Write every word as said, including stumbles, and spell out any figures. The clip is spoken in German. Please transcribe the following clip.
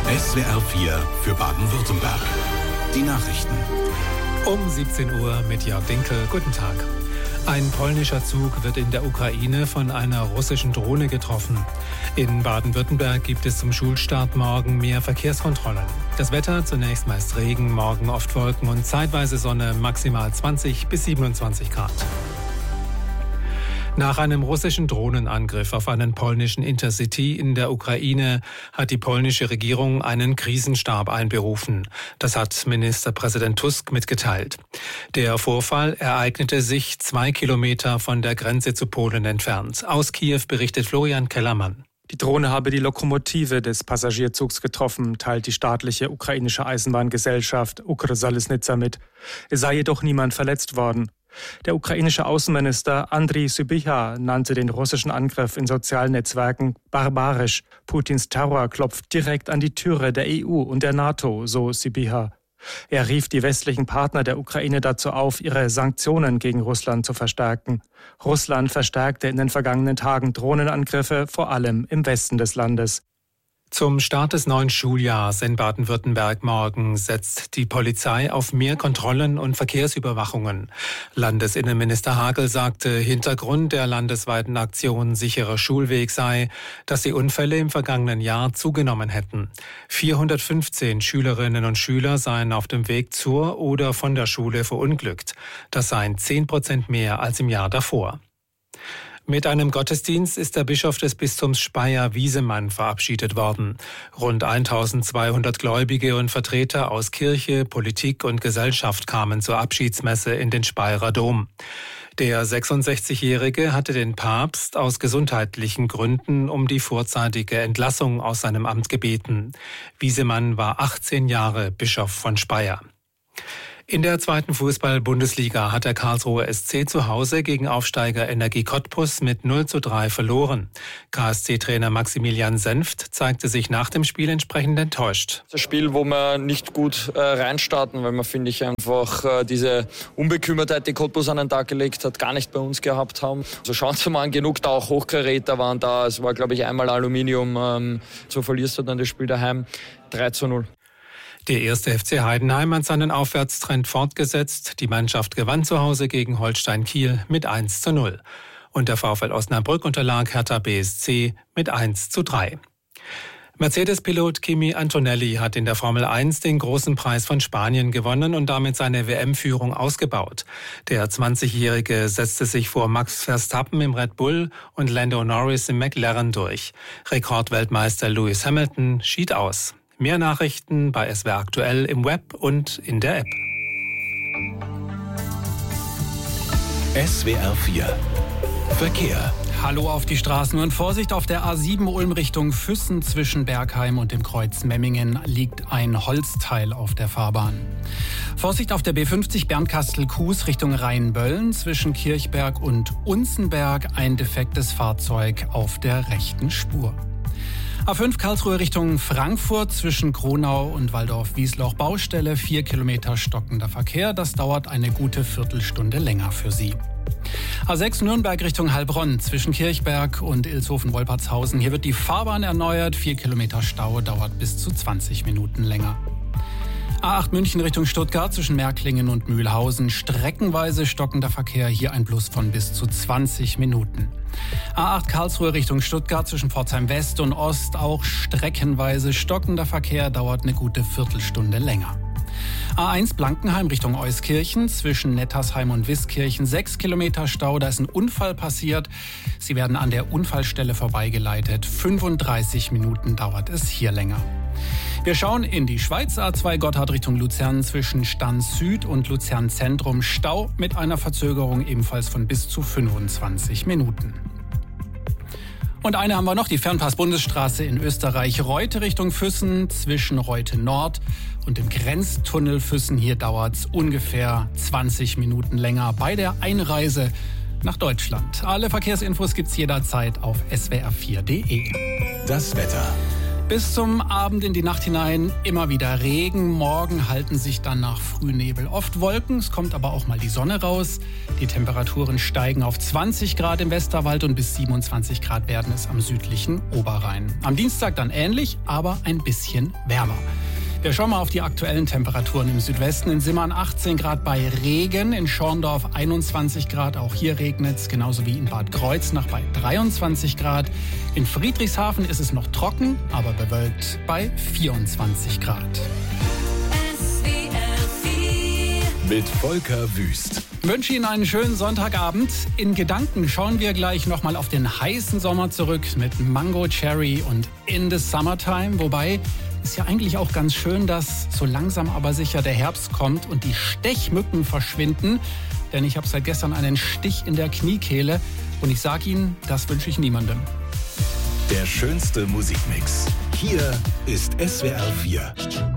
S W R vier für Baden-Württemberg. Die Nachrichten. Um siebzehn Uhr mit Jörg Dinkel. Guten Tag. Ein polnischer Zug wird in der Ukraine von einer russischen Drohne getroffen. In Baden-Württemberg gibt es zum Schulstart morgen mehr Verkehrskontrollen. Das Wetter zunächst meist Regen, morgen oft Wolken und zeitweise Sonne, maximal zwanzig bis siebenundzwanzig Grad. Nach einem russischen Drohnenangriff auf einen polnischen Intercity in der Ukraine hat die polnische Regierung einen Krisenstab einberufen. Das hat Ministerpräsident Tusk mitgeteilt. Der Vorfall ereignete sich zwei Kilometer von der Grenze zu Polen entfernt. Aus Kiew berichtet Florian Kellermann. Die Drohne habe die Lokomotive des Passagierzugs getroffen, teilt die staatliche ukrainische Eisenbahngesellschaft Ukrsalisnytsa mit. Es sei jedoch niemand verletzt worden. Der ukrainische Außenminister Andriy Sybiha nannte den russischen Angriff in sozialen Netzwerken barbarisch. Putins Terror klopft direkt an die Türe der E U und der NATO, so Sybiha. Er rief die westlichen Partner der Ukraine dazu auf, ihre Sanktionen gegen Russland zu verstärken. Russland verstärkte in den vergangenen Tagen Drohnenangriffe, vor allem im Westen des Landes. Zum Start des neuen Schuljahrs in Baden-Württemberg morgen setzt die Polizei auf mehr Kontrollen und Verkehrsüberwachungen. Landesinnenminister Hagel sagte, Hintergrund der landesweiten Aktion Sicherer Schulweg sei, dass die Unfälle im vergangenen Jahr zugenommen hätten. vierhundertfünfzehn Schülerinnen und Schüler seien auf dem Weg zur oder von der Schule verunglückt. Das seien zehn Prozent mehr als im Jahr davor. Mit einem Gottesdienst ist der Bischof des Bistums Speyer Wiesemann verabschiedet worden. Rund eintausendzweihundert Gläubige und Vertreter aus Kirche, Politik und Gesellschaft kamen zur Abschiedsmesse in den Speyerer Dom. Der sechsundsechzigjährige hatte den Papst aus gesundheitlichen Gründen um die vorzeitige Entlassung aus seinem Amt gebeten. Wiesemann war achtzehn Jahre Bischof von Speyer. In der zweiten Fußball-Bundesliga hat der Karlsruher S C zu Hause gegen Aufsteiger Energie Cottbus mit null zu drei verloren. K S C-Trainer Maximilian Senft zeigte sich nach dem Spiel entsprechend enttäuscht. Das Spiel, wo wir nicht gut äh, reinstarten, weil wir, finde ich, einfach äh, diese Unbekümmertheit, die Cottbus an den Tag gelegt hat, gar nicht bei uns gehabt haben. Also schauen Sie mal an, genug da, auch Hochkaräter waren da. Es war, glaube ich, einmal Aluminium. Ähm, so verlierst du dann das Spiel daheim. drei zu null. Der erste F C Heidenheim hat seinen Aufwärtstrend fortgesetzt. Die Mannschaft gewann zu Hause gegen Holstein Kiel mit eins zu null. Und der VfL Osnabrück unterlag Hertha B S C mit eins zu drei. Mercedes-Pilot Kimi Antonelli hat in der Formel eins den großen Preis von Spanien gewonnen und damit seine W M-Führung ausgebaut. Der zwanzigjährige setzte sich vor Max Verstappen im Red Bull und Lando Norris im McLaren durch. Rekordweltmeister Lewis Hamilton schied aus. Mehr Nachrichten bei S W R aktuell im Web und in der App. S W R vier Verkehr. Hallo auf die Straßen und Vorsicht, auf der A sieben Ulm Richtung Füssen zwischen Bergheim und dem Kreuz Memmingen liegt ein Holzteil auf der Fahrbahn. Vorsicht auf der B fünfzig Bernkastel-Kues Richtung Rheinböllen zwischen Kirchberg und Unzenberg ein defektes Fahrzeug auf der rechten Spur. A fünf Karlsruhe Richtung Frankfurt zwischen Kronau und Waldorf-Wiesloch Baustelle, vier Kilometer stockender Verkehr. Das dauert eine gute Viertelstunde länger für Sie. A sechs Nürnberg Richtung Heilbronn zwischen Kirchberg und Ilshofen-Wolpertshausen. Hier wird die Fahrbahn erneuert, vier Kilometer Stau, dauert bis zu zwanzig Minuten länger. A acht München Richtung Stuttgart zwischen Märklingen und Mühlhausen. Streckenweise stockender Verkehr, hier ein Plus von bis zu zwanzig Minuten. A acht Karlsruhe Richtung Stuttgart zwischen Pforzheim West und Ost. Auch streckenweise stockender Verkehr, dauert eine gute Viertelstunde länger. A eins Blankenheim Richtung Euskirchen zwischen Nettersheim und Wiskirchen. Sechs Kilometer Stau, da ist ein Unfall passiert. Sie werden an der Unfallstelle vorbeigeleitet. fünfunddreißig Minuten dauert es hier länger. Wir schauen in die Schweiz. A zwei Gotthard Richtung Luzern zwischen Stans Süd und Luzern Zentrum. Stau mit einer Verzögerung ebenfalls von bis zu fünfundzwanzig Minuten. Und eine haben wir noch, die Fernpass-Bundesstraße in Österreich. Reute Richtung Füssen zwischen Reute Nord und dem Grenztunnel Füssen. Hier dauert es ungefähr zwanzig Minuten länger bei der Einreise nach Deutschland. Alle Verkehrsinfos gibt's jederzeit auf S W R vier Punkt D E. Das Wetter. Bis zum Abend in die Nacht hinein immer wieder Regen. Morgen halten sich dann nach Frühnebel oft Wolken. Es kommt aber auch mal die Sonne raus. Die Temperaturen steigen auf zwanzig Grad im Westerwald und bis siebenundzwanzig Grad werden es am südlichen Oberrhein. Am Dienstag dann ähnlich, aber ein bisschen wärmer. Wir schauen mal auf die aktuellen Temperaturen im Südwesten. In Simmern achtzehn Grad bei Regen, in Schorndorf einundzwanzig Grad, auch hier regnet es, genauso wie in Bad Kreuznach bei dreiundzwanzig Grad. In Friedrichshafen ist es noch trocken, aber bewölkt bei vierundzwanzig Grad. Mit Volker Wüst. Ich wünsche Ihnen einen schönen Sonntagabend. In Gedanken schauen wir gleich nochmal auf den heißen Sommer zurück mit Mango Cherry und In the Summertime, wobei ist ja eigentlich auch ganz schön, dass so langsam aber sicher der Herbst kommt und die Stechmücken verschwinden. Denn ich habe seit gestern einen Stich in der Kniekehle und ich sage Ihnen, das wünsche ich niemandem. Der schönste Musikmix. Hier ist S W R vier.